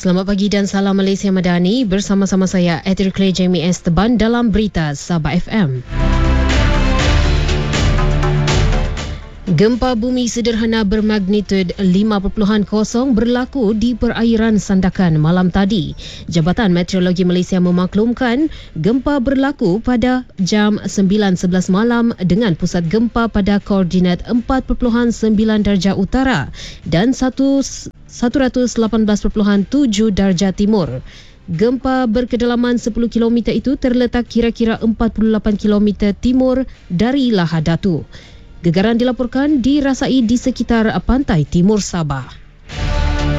Selamat pagi dan salam Malaysia Madani. Bersama-sama saya Etir Clay Jamie S. Teban dalam Berita Sabah FM. Gempa bumi sederhana bermagnitud 5.0 berlaku di perairan Sandakan malam tadi. Jabatan Meteorologi Malaysia memaklumkan gempa berlaku pada jam 9.11 malam dengan pusat gempa pada koordinat 4.9 darjah utara dan 118.7 darjah timur. Gempa berkedalaman 10 km itu terletak kira-kira 48 km timur dari Lahad Datu. Gegaran dilaporkan dirasai di sekitar pantai timur Sabah.